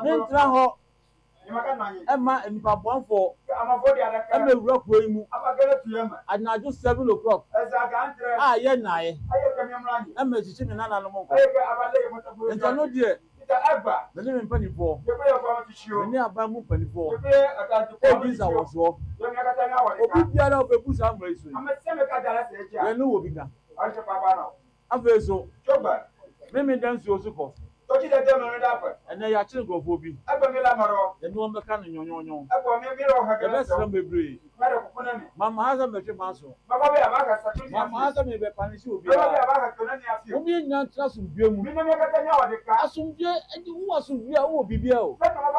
Mentraho Emma and Papa for Emma Rock Ramu. And I just 7 o'clock. Ah, yeah, nigh. Emma Chicken and Animal. And I know, dear. The living penny for near Bamboo penny for. These are what's wrong. The other people are racing. I know what we done. I feel so. Maybe dance your support. And they actually go for me. And one mechanic, no. The best number. Mamma has a better muscle. Mamma has a maybe punish you. Only not trust you. Assume and you was to be a BBL.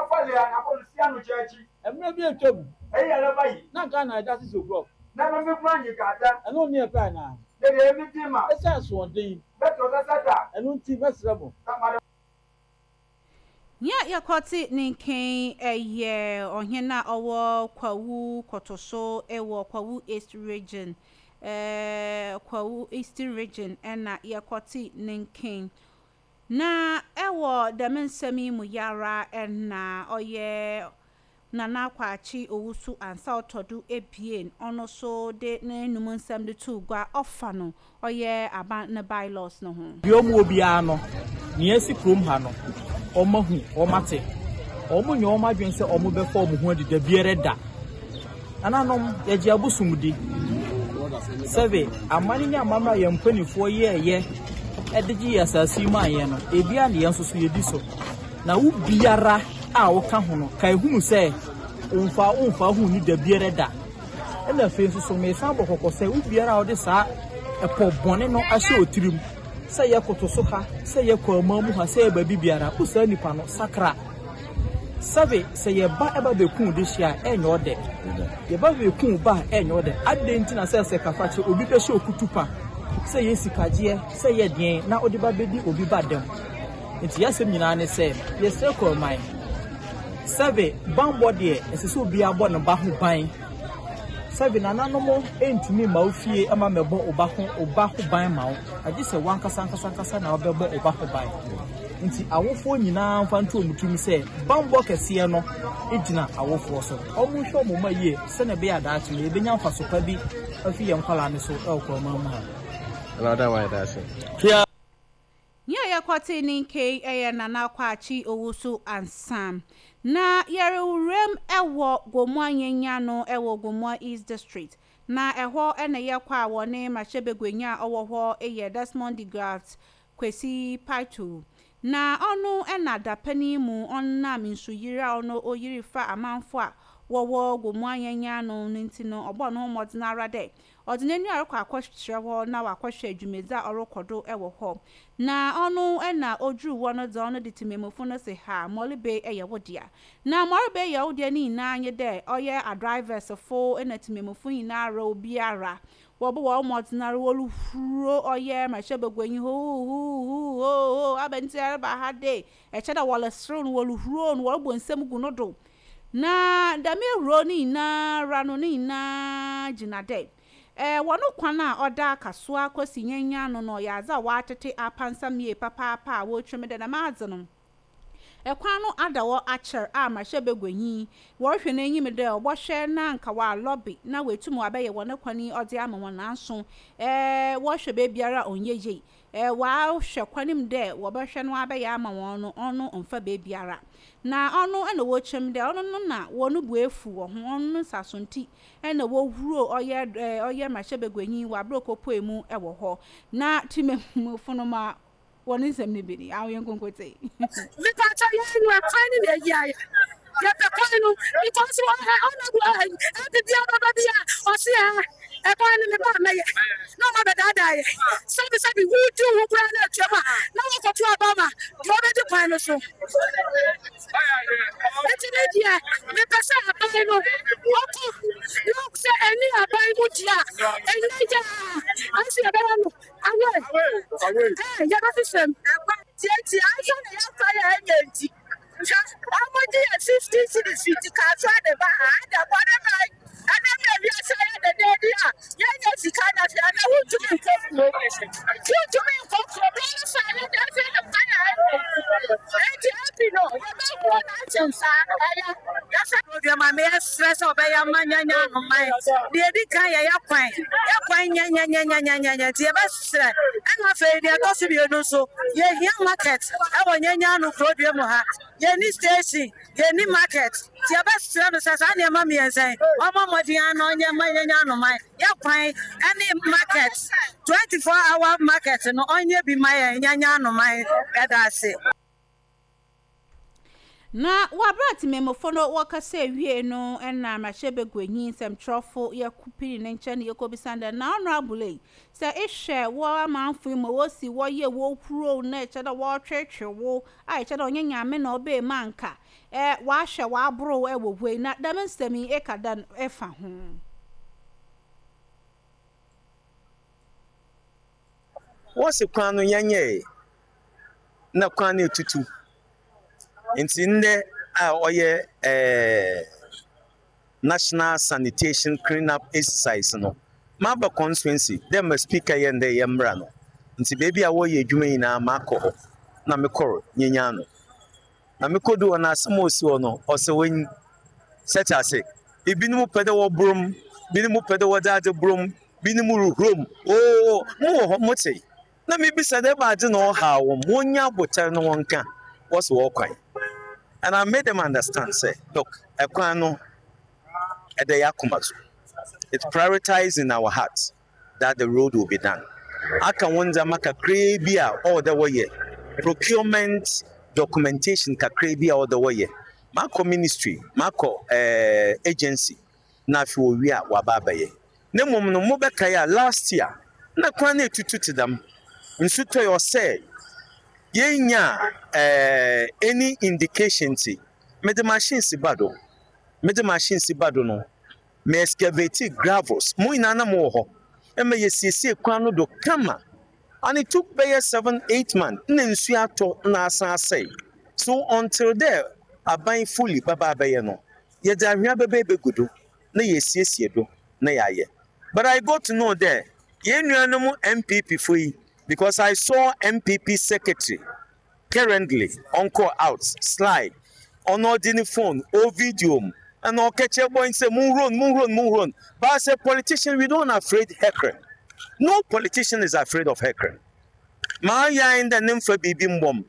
And maybe a job. Not gonna that is a block. Never make money, and only a pan now. That's one day. And don't see best level. Yeah, ya kwati ninkin eye ohena owo kwawu kotoso ewo kwawu East region kwawu Eastern region na ya kwati ninkin na ewo demensemi mu yara na oye nana kwachi owusu ansa otodu ebien ono so de na enum nsem de tu gwa ofa no oye aban na bylaws no ho biomu obia no ne esi krom ha no omahu omate omunye omadwen se omubefo omuhu adida biere da ananom yaji abusumudi save amani nya mama ye mpanifo ye edigi yasasi maye no ebia ne yensoso yedi so na wo biara a wo ka ho no kai hunu se umfa hu ni da biere da ena fe so me fa bokoko se wo biara wo de sa epo bone no ahye otirim se ye kotoso ha se ye kwamamu ha se ba bibiara usa nipa no sakra sabe se ye ba eba be kun de hia enyo de ye ba be kun ba enyo de adenti na se kafache obi be hye okutupa se ye sikaje se ye den na odi ba bedi obi ba dem nti yasem nyina ne se ye se kwamai sabe bambo de esese obi abo no ba ho ban sabe na nanomo entumi ma ofie ama mebo oba ho ban ma wo agi se wankasa na obebo oba ho ban nti awofo nyina mfa nto omutumi se bambo kese no egina awofo so omunhwe omoma yie se na be ya daachi na ebenya mfa so pa bi afi ye nkwala ne so elko ma ma ala da wa daachi ya kwati ninke nana kwachi owusu ansam na yarewurem ewo gomwanyenya no ewo gomwa East District na eho ena yakwa wone machebegwenya owo eye Desmond de Graft kwesi Paitu na onu ena dapani mu onna minsuyira ono oyirifa amanfo a wowo gomwanyenya no ntino obo no modinara de odinani arokwa akwahwe na wakwahwe adwumeza orokodo ewo ho na onu ena odru wono de ono de timemofo no se ha molibe eyewodia na molibe eyewodia ni na anye de oye a drivers fo ena timemofo ina ara obiara wobo wo modinara wolu furo oye machebegwenyi ho abentiara ba ha de echeda wala sro no wolu furo no wobo nsem gunodo na dame ro ni na rano ni na jinade wono kwana oda kasoa kwasi nyanya no ya za watete apansam papa wo twemede na maazeno ekwano adawo acher a machebegwenyi wo hwe na enyim de obohwe na nka wa lobby na wetumu abaye wono kwani ode ama wona nso wo hwe be biara onyeje wa hwe kwanim de wo behwe no abaye ama wono ono onfa be biara na ono ena wo chem de ono no na wono buefu wo ho ono sasonti ena wo huro oye machebegwenyi wa brokopɔ emu ewo ho na timemfo no ma woni nsem ne bini awen konkote me pa cha ye no akani ne ya ya pe kwanu because wa ha ona gwa e bia baba bia o si ha e kwanu me ba me ye no ma be dada ye sabi wu ju wu kura na twema na wo ko tu abama do be di kwanu so eti ne dia me pa sa abai no o ko no se eni abai mu dia eni ja ansi abara no awe ya ba fisem ti aso na ya fa ya enti amodi 50 cities ka so de ba ada kwada ba ada me wi asa ya de dia ya nya sika na se na wu tu ko bla sa ya de se na fa ya enti happy no stress of a man, the Dicaya Yaquine, the best. I'm afraid they're possibly so. Young market, our Yanu Program, Yenny Stacy, Yenny market, the best services, and your mammy and say, oh, Mamma Diano, Yamano, my Yaquine, any market, 24-hour market, and only be my Yano, my Edasi. Na wabrat memofono wakase wie no na machebe gwenyin sem trofo ye kupini ne nche ne yekobisanda na honorable se ehwe wo amanfo mo wosi wo ye wo pro na eche da wo twetwe wo a eche da onyanya me na obe manka wa hwe wa bro wo hwe na dam nsemi ekada efa ho wo se kwanu yanye na kwanu etutu Inti nde oye national sanitation cleanup exercise no maba constituency dem speaker yende yemra no nti baby a wo ye adwuma ina mako na mekoro nyenya no na mekodu na asemo osi no ose wen set ase ibinimu pede wo brum binimu pede wo dade brum binimu ruhrom oh mo ho mote na me bisa de ba de no ha wo monya botar no wonka was wo kwan. And I made them understand, say, look, it's prioritized in our hearts that the road will be done. I can wonder, maka krabia all the way. Procurement documentation ka krabia all the way. Mako ministry, mako agency, na fi we are wababaye. Ne mum no mobekaya last year. Na kwane tutu them. Nsuto yo say. Yenya any indication see me the machine si bado no me excavate gravels mu inana mo ho e me yesiesie kwan no do kama and it took by 7-8 months na nsu ato na asan say so until there aban fully baba abaye no ye da hwia bebe gudu na yesiesie do na yaye but I got to know there ye nuanom MPP foi because I saw MPP secretary currently on call out slide on ordinary phone or video and all catch up and say moon run. But as a politician, we don't afraid heckling. No politician is afraid of heckling. Maya in the name for BB bomb.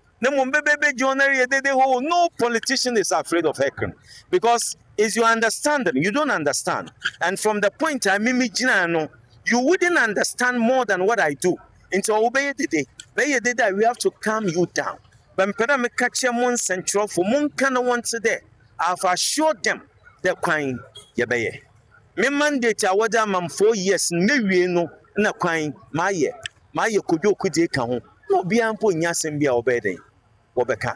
No politician is afraid of heckling because is you understand them, you don't understand. And from the point I mean, you wouldn't understand more than what I do. Into obey the day, we have to calm you down. But me catch mon central for mon can want today. I've assured them they're crying yabaye. Me mandate I was 4 years, maybe no crying my year. My year could you could take home. No be ample yasim be obeying. Wobeka.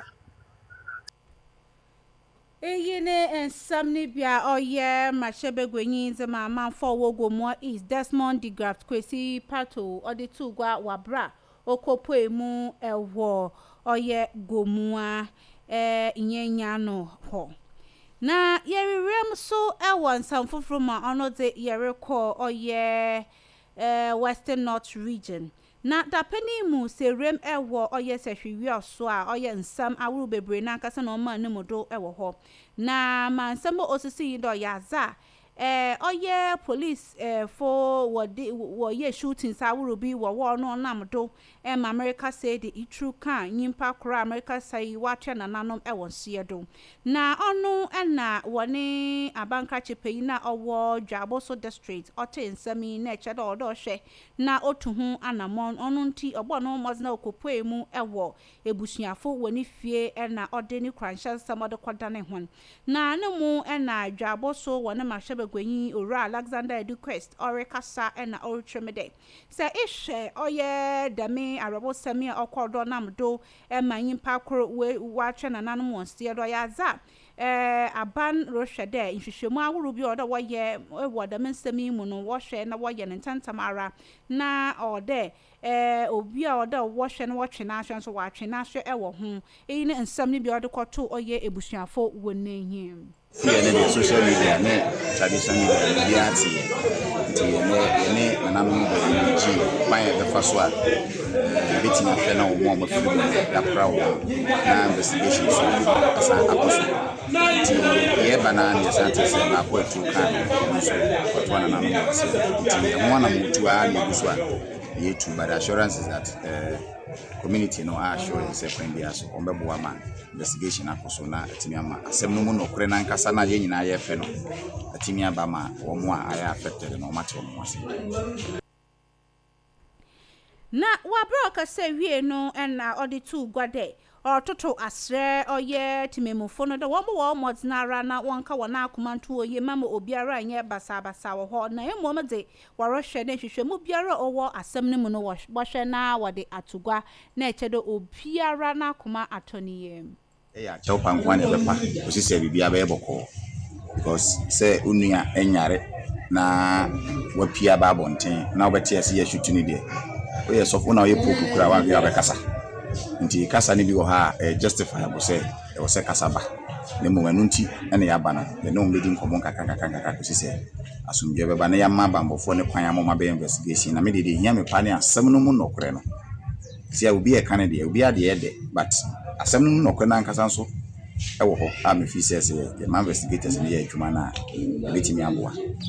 Eyine ensamni bia oye machebe gwenyin zema manfo wogo mo is Desmond de Graft Kwesi Pato odi tugwa wabra okopo emu ewo oye gomua nyenya no ho na yerem so ewo nsamfoforo ma ono de yerekọ oye Western North region na dapeni mu se rem ewo oye sehwiwi oso a oye nsam awuru bebre na nkasa na oma ne modo ewo ho na mansamo osisi do yaza oye police for wo ye shooting sawuru bi wo no namdo America say the true kan nyimpa kura America say watwe na nanom ewo hyedo na onu na woni abanka chepeyi na owo Dwaboso district ote nsami na eche do hwe na otuhu anamon onu nti ogbo no mozna okopoemu ewo ebusuafo woni fie na ode ni kransha samode kwadane hon na nemu na Dwaboso woni mahwebe gwenyi ora Alexander Eduquest orekasa na oritremede se ihwe oye dame arabo sami okodo namdo manyimpa kro watwe na nanom wonse do yaza aban rohwede nhwehwemu awuru bi odo woye wodam nsami mu no wohwe na woye ne ntantamara na ode obi a odo wohwe na wotwe na ahwe so watwe na ahwe ewo ho eyi ne nsam ni bi odo koto oye ebusuafo wonehim the social media ne traditional media ti ne nanam go ji by the first one beti na hwe na wo mo mafi da kra wo na investigation so asa akoso ye banana ye sante se ba ko tu kan so what one na no se the one na mutu a na so ye tu, but the assurance is that community no are sure is a friend there so ombebo wa man investigation akoso na atimi ama asem no mu no kore na nkasa na ye nyina ye fe no atimi aba ma wo mo a aya affected no mate wo mo ase na wabro ka se wie no na auditu gwade or toto asre oye timemufo no da wo modnara na wonka wona akomanto oye mama obiara anye basa wo ho na emo de warohwe na hwehwemu biara owo asem ne mu no wo hwe na wode atugwa na echedo obiara na akoma atoniye ya chopa nkwa ne bepa osise bibia be boko because say unua enyare na wapia ba bonten na obeti ase ya shutuni de we so na ye poku kura wa bia be kasa nti kasa ne bi wo ha justifiable say e wo say kasa ba ne mo wanu nti ene ya ba na ne no mbedi nkomo kaka osise asumdwe be ba na ya maba mbofo ne kwan amoma be investigation na me de hia me pa ne asem no mu nokore no sia obi e kan de obi ade e de but asem no nokore na nkasa nso e wo ho a me fi say the investigators ne ya adwuma na betimi aboa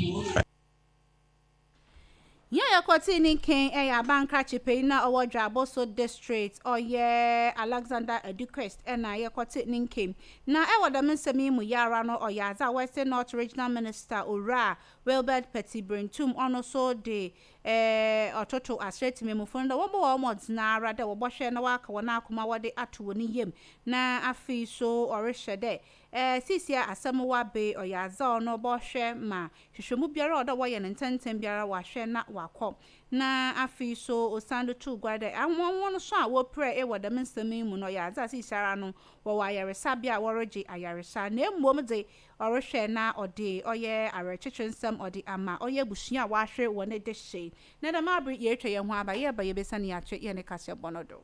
ya kwati ni ken ya banka chipe na owadra Aboso district oye Alexander Eduquest na ya kwati ni ken na wadam nsemi mu yara no oyaza Western North Regional Minister Ora Wilbert Petibrentum ono so de ototo asreti memufunda wo modnara de wo bohwe na waka wona akoma wode ato ni yem na afi so orehede sisia asem wa be oyaza ono bohwe ma hwehwemu biara oda wo ye ntenten biara wahwe na wakọ na afi so osando tu gwade anwonwon so a wo pre wadam nsemi mu no yaza sisara no wo wayaresa bia woroji ayaresa na emom de orehwe na ode oye arechechensem ode ama oye busua wahwe wone de hye na da mabri ye twa ye ho aba ye ba ye besane ya twa ye ne kase bonodo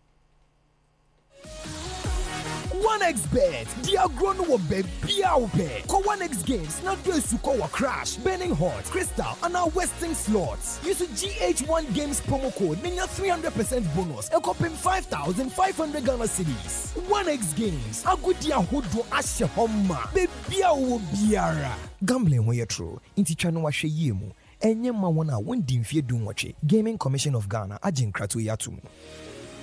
1xBet, the agrono will be biaube. Call 1x games, not those who call Crash, Burning Hot, Crystal, and our Western slots. Use the GH1 Games promo code, meaning 300% bonus, and copy 5,500 Ghana cedis. 1x Games, a good dia hodo ashe homa, be biawo biara. Gambling when you're true, inti chano wa she yemu. Enye ma wana wendi mfie dunwache. Gaming Commission of Ghana, ajin kratu yatumu.